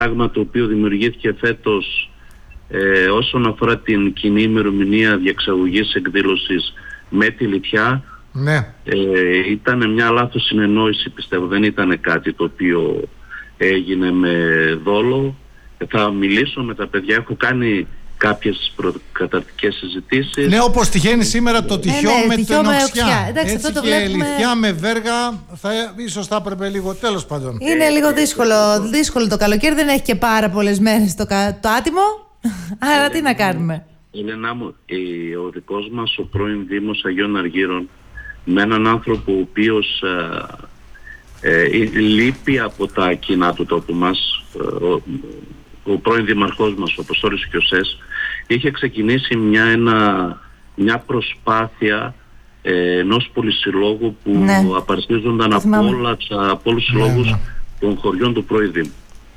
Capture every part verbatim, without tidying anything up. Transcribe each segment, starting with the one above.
πράγμα το οποίο δημιουργήθηκε φέτος ε, όσον αφορά την κοινή ημερομηνία διεξαγωγής εκδήλωσης με τη Λιθιά. Ναι. Ε, ήταν μια λάθος συνεννόηση, πιστεύω. Δεν ήταν κάτι το οποίο έγινε με δόλο. Θα μιλήσω με τα παιδιά. Έχω κάνει κάποιες προκαταρτικές συζητήσεις. Ναι, όπως τυχαίνει σήμερα το τυχιό ε, ναι, με τυχιό την με οξιά. οξιά. Εντάξει, Έτσι αυτό το και βλέπουμε... Λιθιά με Βέργα, θα, ίσως θα έπρεπε λίγο, τέλος πάντων. Είναι λίγο δύσκολο, δύσκολο το καλοκαίρι, δεν έχει και πάρα πολλές μέρες το, το άτιμο, άρα τι να κάνουμε. Έλενα μου, ο δικός μας ο πρώην Δήμος Αγίων Αργύρων, με έναν άνθρωπο ο οποίος ε, ε, λείπει από τα κοινά του τόπου μας, ε, ο, ο πρώην Δήμαρχός μας, ο Αποστόλης Κιωσές, είχε ξεκινήσει μια, ένα, μια προσπάθεια ε, ενός πολυσυλλόγου που ναι. απαρτίζονταν από, όλα, από όλους τους συλλόγους ναι, ναι. των χωριών του πρώην Δήμου.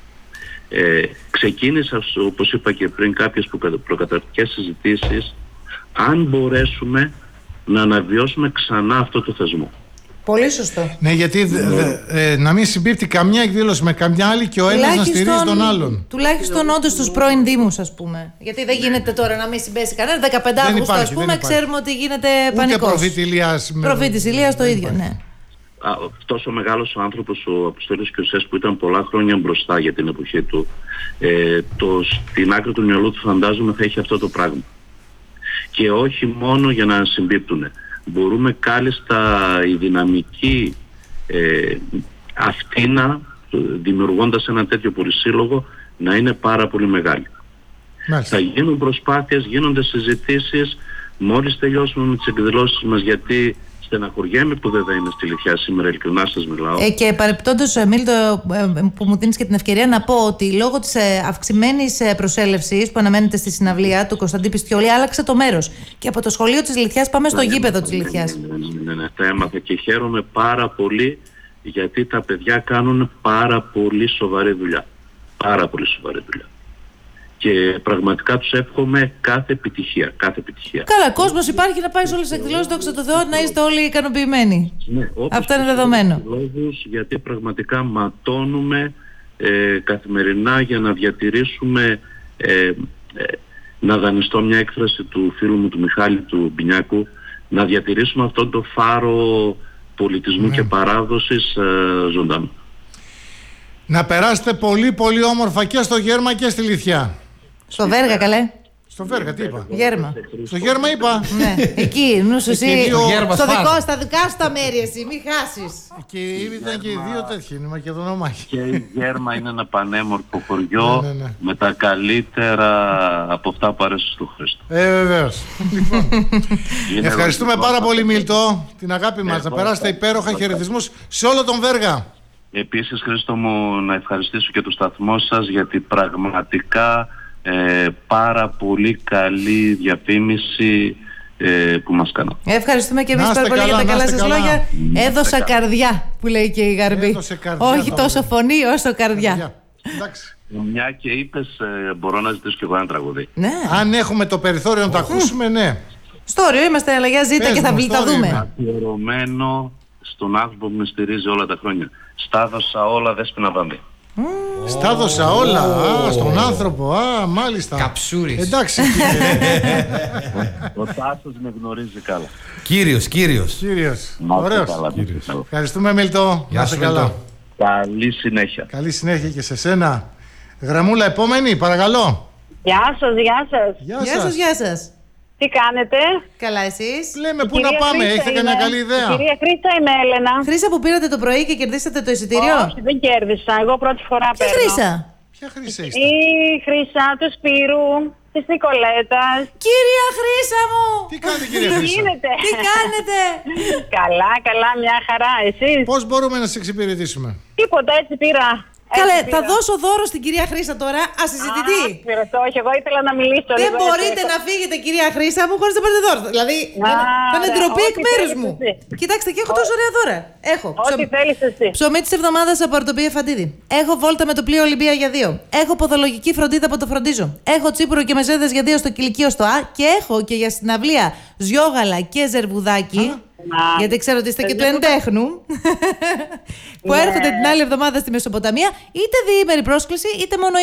Ε, ξεκίνησα, όπως είπα και πριν, κάποιες προκαταρτικές συζητήσεις αν μπορέσουμε να αναβιώσουμε ξανά αυτό το θεσμό. Πολύ σωστό. Ναι, γιατί δε, δε, ε, να μην συμπίπτει καμιά εκδήλωση με καμιά άλλη και ο ένας να στηρίζει τον άλλον. Τουλάχιστον όντως στους πρώην Δήμους, ας πούμε. Γιατί δεν γίνεται τώρα να μην συμπέσει κανένα. δεκαπέντε Αυγούστου, ας πούμε, ξέρουμε ότι γίνεται πανικός. Ούτε προφήτη Ηλίας. Προφήτης Ηλίας το ίδιο, ναι. Αυτός ο μεγάλος άνθρωπος, ο Αποστόλης Κιωσές, που ήταν πολλά χρόνια μπροστά για την εποχή του, ε, το, στην άκρη του μυαλού του φαντάζομαι θα έχει αυτό το πράγμα. Και όχι μόνο για να συμπίπτουν. Μπορούμε κάλλιστα η δυναμική ε, αυτήνα, δημιουργώντας ένα τέτοιο πολυσύλλογο, να είναι πάρα πολύ μεγάλη. Μάλιστα. Θα γίνουν προσπάθειες, γίνονται συζητήσεις, μόλις τελειώσουμε με τις εκδηλώσεις μας, γιατί στεναχωριέμαι που δεν θα είναι στη Λιθιά σήμερα, ειλικρινά σας μιλάω. Ε, και παρεπτόντως, Μίλτο, που μου δίνεις και την ευκαιρία να πω ότι λόγω της αυξημένης προσέλευσης που αναμένεται στη συναυλία του Κωνσταντή Πιστιόλη, άλλαξε το μέρος. Και από το σχολείο της Λιθιάς πάμε στο ναι, γήπεδο ναι, της Λιθιάς. Ναι, ναι, ναι, ναι, ναι, τα έμαθα και χαίρομαι πάρα πολύ, γιατί τα παιδιά κάνουν πάρα πολύ σοβαρή δουλειά. Πάρα πολύ σοβαρή δουλειά. Και πραγματικά τους εύχομαι κάθε επιτυχία, κάθε επιτυχία. Καλά, κόσμος υπάρχει να πάει σε όλες τις εκδηλώσεις, δόξα τω Θεώ, να είστε όλοι ικανοποιημένοι. Ναι, αυτό είναι δεδομένο. Λόγους, γιατί πραγματικά ματώνουμε ε, καθημερινά για να διατηρήσουμε, ε, ε, να δανειστώ μια έκφραση του φίλου μου του Μιχάλη του Μπινιάκου, να διατηρήσουμε αυτόν το φάρο πολιτισμού ναι. και παράδοσης ε, ζωντανό. Να περάσετε πολύ πολύ όμορφα και στο Γέρμα και στη Λιθιά. Στο Βέργα, καλέ. Στο Βέργα, τι είπα. Γέρμα. Στο Γέρμα είπα. Ναι, εκεί, νους εσύ. Στο δικό, στα δικά σου τα μέρη εσύ, μην χάσεις. Και ήταν και οι δύο τέτοιοι, είναι μακεδονομάχοι. Και η Γέρμα είναι ένα πανέμορφο χωριό ναι, ναι, ναι. με τα καλύτερα από αυτά που αρέσουν στο Χρήστο. Ε, βεβαίως. Λοιπόν, ευχαριστούμε πάρα πολύ, Μίλτο, την αγάπη μας. Να περάσετε υπέροχα χαιρετισμούς σε όλο τον Βέργα. Επίσης, Χρήστο μου, να ευχαριστήσω και το σταθμό σας, γιατί πραγματικά ε, πάρα πολύ καλή διαφήμιση ε, που μας κάνατε. Ευχαριστούμε και εμείς πάρα πολύ για τα καλά σας καλά. λόγια. Έδωσα καρδιά, που λέει και η Γαρμπή. Όχι τόσο φωνή όσο καρδιά. καρδιά. Εντάξει. Μια και είπες, ε, μπορώ να ζητήσω και εγώ ένα τραγούδι. Ναι. Αν έχουμε το περιθώριο να το ακούσουμε, ναι. Στο όριο είμαστε, αλλά για ζήτα και θα τα δούμε. Αφιερωμένο στον άνθρωπο που με στηρίζει όλα τα χρόνια. Στάδωσα όλα, Δέσποινα Βαμβή. Mm. Στάδωσα όλα, α, στον άνθρωπο, α, μάλιστα. Καψούρης. Εντάξει. Ο Τάσος με γνωρίζει καλά. Κύριος, κύριος. Κύριος, ωραίος. Ευχαριστούμε, Μίλτο. Γεια σου, καλά. Καλή συνέχεια. Καλή συνέχεια και σε σένα. Γραμμούλα επόμενη, παρακαλώ. Γεια σας, γεια σας. Γεια σας, γεια σας. Γεια σας. Τι κάνετε? Καλά, εσείς? Λέμε πού να πάμε, Χρήσα έχετε καμιά καλή ιδέα? Η κυρία Χρήσα είμαι, Έλενα. Χρήσα που πήρατε το πρωί και κερδίσατε το εισιτήριο? Όχι, δεν κέρδισα. Εγώ πρώτη φορά Ποια παίρνω. Χρήσα? Ποια Χρήσα είστε? Η Χρήσα του Σπύρου, της Νικολέτας. Κυρία Χρήσα μου! Τι κάνετε, κυρία Χρήσα? Τι γίνεται? Τι κάνετε? Καλά, καλά, μια χαρά. Εσείς? Πώς μπορούμε να σε εξυπηρετήσουμε? Τίποτα, έτσι πήρα. Καλέ, θα δώσω δώρο στην κυρία Χρήσα τώρα, ασυζητητή. Όχι, εγώ ήθελα να μιλήσω. Δεν μπορείτε να φύγετε, κυρία Χρήσα μου, χωρίς να πάρετε δώρο. Δηλαδή, θα είναι ντροπή εκ μέρους μου. Κοιτάξτε, και έχω τόσο ωραία δώρα. Έχω ό,τι θέλεις εσύ. Ψωμί της εβδομάδας από Αρτοπία Φαντίδη. Έχω βόλτα με το πλοίο Ολυμπία για δύο. Έχω ποδολογική φροντίδα από το Φροντίζω. Έχω τσίπουρο και μεζέδες για δύο στο Κηλικείο στο Α. Και έχω και για συναυλία Ζιόγαλα και Ζερβουδάκι. Γιατί ξέρω ότι είστε και του εντέχνου. Που Ναι. έρχονται την άλλη εβδομάδα στη Μεσοποταμία, είτε διήμερη πρόσκληση, είτε μόνο